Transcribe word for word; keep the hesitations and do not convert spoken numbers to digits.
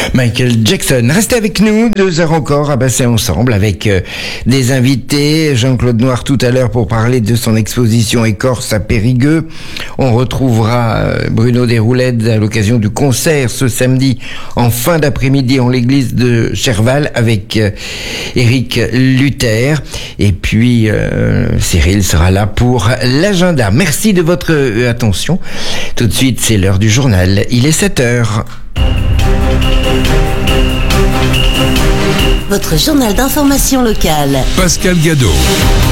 Michael Jackson. Restez avec nous, deux heures encore à passer ensemble avec euh, des invités. Jean-Claude Noir tout à l'heure pour parler de son exposition Écorce à Périgueux. On retrouvera euh, Bruno Desroulettes à l'occasion du concert ce samedi en fin d'après-midi en l'église de Cherval avec euh, Éric Luther. Et puis euh, Cyril sera là pour l'agenda. Merci de votre euh, attention. Tout de suite, c'est l'heure du journal. Il est sept heures. Votre journal d'information locale. Pascal Gadot.